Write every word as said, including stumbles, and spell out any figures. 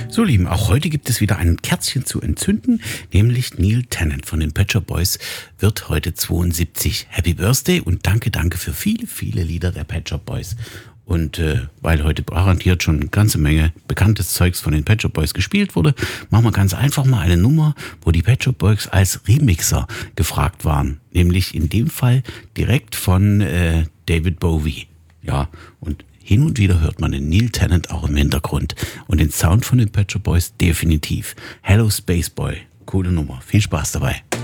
So, Lieben, auch heute gibt es wieder ein Kerzchen zu entzünden, nämlich Neil Tennant von den Pet Shop Boys wird heute zweiundsiebzig. Happy Birthday und danke, danke für viele, viele Lieder der Pet Shop Boys. Und äh, weil heute garantiert schon eine ganze Menge bekanntes Zeugs von den Pet Shop Boys gespielt wurde, machen wir ganz einfach mal eine Nummer, wo die Pet Shop Boys als Remixer gefragt waren. Nämlich in dem Fall direkt von äh, David Bowie. Ja, und hin und wieder hört man den Neil Tennant auch im Hintergrund. Und den Sound von den Pet Shop Boys definitiv. Hello Space Boy. Coole Nummer. Viel Spaß dabei.